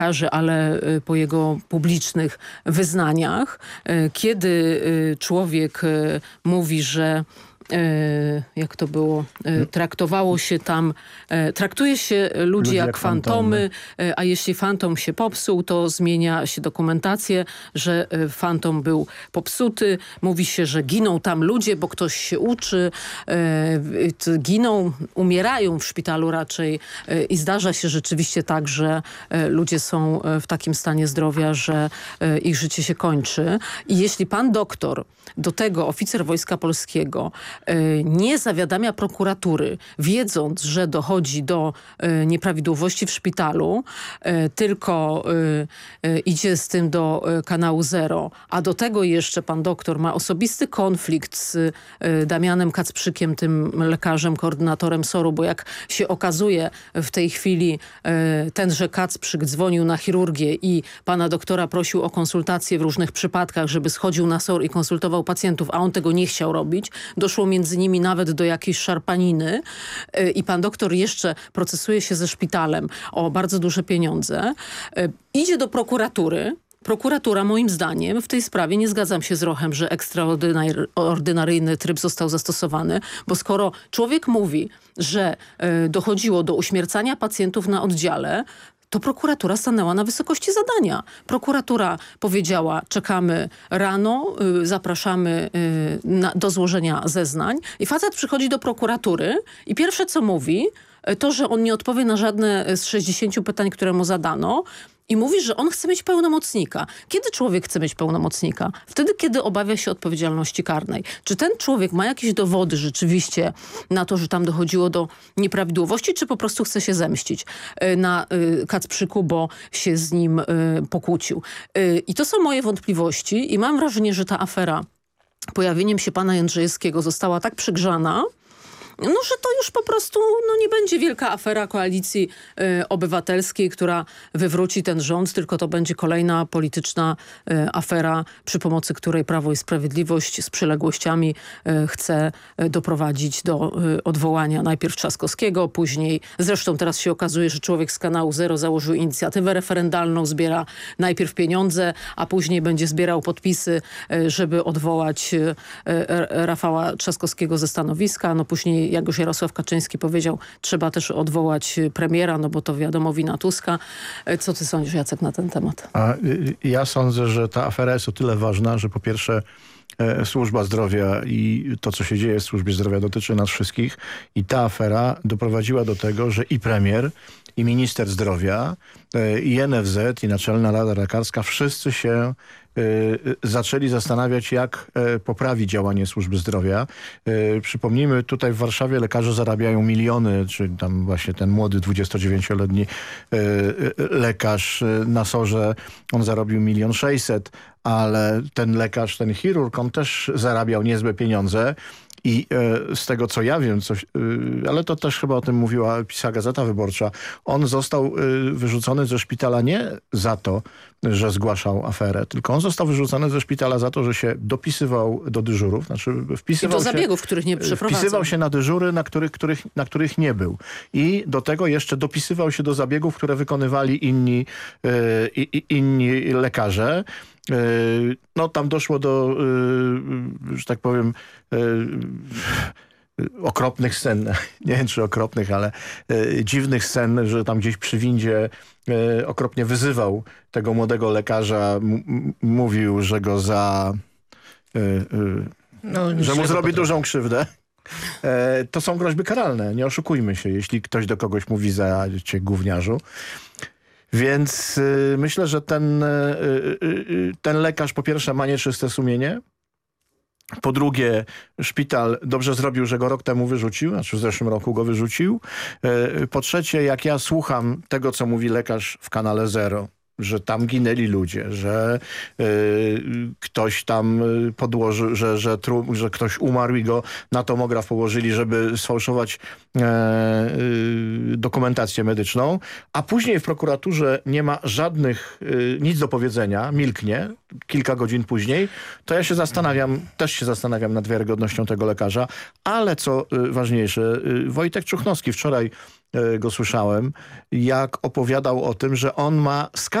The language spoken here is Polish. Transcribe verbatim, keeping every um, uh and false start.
ale po jego publicznych wyznaniach. Kiedy człowiek mówi, że jak to było, traktowało się tam, traktuje się ludzi, ludzi jak, jak fantomy, fantomy, a jeśli fantom się popsuł, to zmienia się dokumentację, że fantom był popsuty. Mówi się, że giną tam ludzie, bo ktoś się uczy, giną, umierają w szpitalu raczej i zdarza się rzeczywiście tak, że ludzie są w takim stanie zdrowia, że ich życie się kończy. I jeśli pan doktor, do tego oficer Wojska Polskiego, nie zawiadamia prokuratury, wiedząc, że dochodzi do nieprawidłowości w szpitalu, tylko idzie z tym do kanału Zero, a do tego jeszcze pan doktor ma osobisty konflikt z Damianem Kacprzykiem, tym lekarzem, koordynatorem soru, bo jak się okazuje w tej chwili tenże Kacprzyk dzwonił na chirurgię i pana doktora prosił o konsultacje w różnych przypadkach, żeby schodził na sor i konsultował pacjentów, a on tego nie chciał robić. Doszło między nimi nawet do jakiejś szarpaniny i pan doktor jeszcze procesuje się ze szpitalem o bardzo duże pieniądze. Idzie do prokuratury. Prokuratura moim zdaniem w tej sprawie, nie zgadzam się z Rochem, że ekstraordynaryjny tryb został zastosowany, bo skoro człowiek mówi, że dochodziło do uśmiercania pacjentów na oddziale, to prokuratura stanęła na wysokości zadania. Prokuratura powiedziała, czekamy rano, y, zapraszamy y, na, do złożenia zeznań i facet przychodzi do prokuratury i pierwsze co mówi, y, to, że on nie odpowie na żadne z sześćdziesięciu pytań, które mu zadano, i mówi, że on chce mieć pełnomocnika. Kiedy człowiek chce mieć pełnomocnika? Wtedy, kiedy obawia się odpowiedzialności karnej. Czy ten człowiek ma jakieś dowody rzeczywiście na to, że tam dochodziło do nieprawidłowości, czy po prostu chce się zemścić na y, Kacprzyku, bo się z nim y, pokłócił? Y, I to są moje wątpliwości i mam wrażenie, że ta afera pojawieniem się pana Jędrzejewskiego została tak przygrzana, no, że to już po prostu no, nie będzie wielka afera Koalicji y, Obywatelskiej, która wywróci ten rząd, tylko to będzie kolejna polityczna y, afera, przy pomocy której Prawo i Sprawiedliwość z przyległościami y, chce y, doprowadzić do y, odwołania najpierw Trzaskowskiego, później, zresztą teraz się okazuje, że człowiek z kanału Zero założył inicjatywę referendalną, zbiera najpierw pieniądze, a później będzie zbierał podpisy, y, żeby odwołać y, y, Rafała Trzaskowskiego ze stanowiska. No później, jak już Jarosław Kaczyński powiedział, trzeba też odwołać premiera, no bo to wiadomo wina Tuska. Co ty sądzisz, Jacek, na ten temat? A ja sądzę, że ta afera jest o tyle ważna, że po pierwsze e, służba zdrowia i to, co się dzieje w służbie zdrowia, dotyczy nas wszystkich i ta afera doprowadziła do tego, że i premier, i minister zdrowia, e, i N F Z, i Naczelna Rada Lekarska, wszyscy się zaczęli zastanawiać, jak poprawić działanie służby zdrowia. Przypomnijmy, tutaj w Warszawie lekarze zarabiają miliony, czy tam właśnie ten młody dwudziestodziewięcioletni lekarz na sorze, on zarobił milion sześćset, ale ten lekarz, ten chirurg, on też zarabiał niezłe pieniądze. I e, z tego, co ja wiem, coś, e, ale to też chyba o tym mówiła, pisała Gazeta Wyborcza, on został e, wyrzucony ze szpitala nie za to, że zgłaszał aferę, tylko on został wyrzucony ze szpitala za to, że się dopisywał do dyżurów, znaczy wpisywał I do zabiegów, się, których nie przeprowadzał. Wpisywał się na dyżury, na których, których, na których nie był. I do tego jeszcze dopisywał się do zabiegów, które wykonywali inni, e, i, inni lekarze. No tam doszło do, że tak powiem, okropnych scen, nie wiem czy okropnych, ale dziwnych scen, że tam gdzieś przy windzie okropnie wyzywał tego młodego lekarza, mówił, że go za... No, że mu zrobi dużą krzywdę. To są groźby karalne, nie oszukujmy się, jeśli ktoś do kogoś mówi za cię gówniarzu. Więc y, myślę, że ten, y, y, ten lekarz po pierwsze ma nieczyste sumienie, po drugie szpital dobrze zrobił, że go rok temu wyrzucił, znaczy w zeszłym roku go wyrzucił. Y, po trzecie, jak ja słucham tego, co mówi lekarz w kanale Zero, że tam ginęli ludzie, że y, ktoś tam podłożył, że, że, tru, że ktoś umarł i go na tomograf położyli, żeby sfałszować e, y, dokumentację medyczną, a później w prokuraturze nie ma żadnych, y, nic do powiedzenia, milknie, kilka godzin później, to ja się zastanawiam, też się zastanawiam nad wiarygodnością tego lekarza, ale co y, ważniejsze, y, Wojtek Czuchnowski wczoraj go słyszałem, jak opowiadał o tym, że on ma